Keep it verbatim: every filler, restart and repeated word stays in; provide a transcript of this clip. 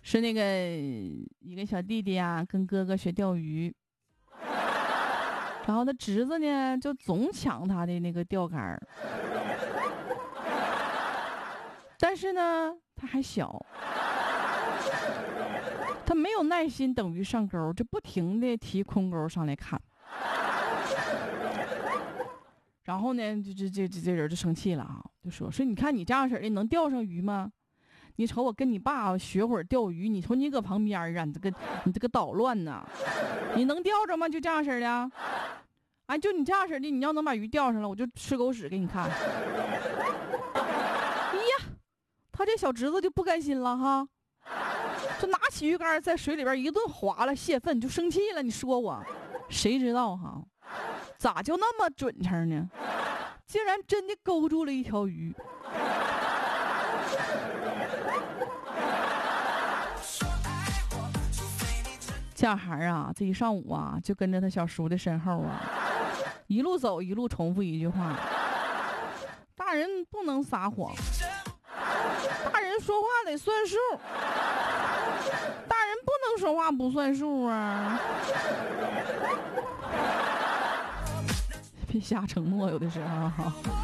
是那个一个小弟弟啊，跟哥哥学钓鱼，然后他侄子呢就总抢他的那个钓竿，但是呢他还小，他没有耐心等鱼上钩，就不停的提空钩上来看。然后呢，就这这这这人就生气了啊，就说说你看你这样式的能钓上鱼吗？你瞅我跟你爸学会儿钓鱼，你瞅你搁旁边啊，你这个你这个捣乱呐，你能钓着吗？就这样式的，哎，就你这样式的，你要能把鱼钓上了，我就吃狗屎给你看。哎呀，他这小侄子就不甘心了哈，就拿起鱼竿在水里边一顿划了泄愤，就生气了。你说我，谁知道哈？咋就那么准成呢？竟然真的勾住了一条鱼。这小孩啊，这一上午啊，就跟着他小叔的身后啊，一路走一路重复一句话：大人不能撒谎，大人说话得算数，大人不能说话不算数啊。别瞎承诺，有的时候。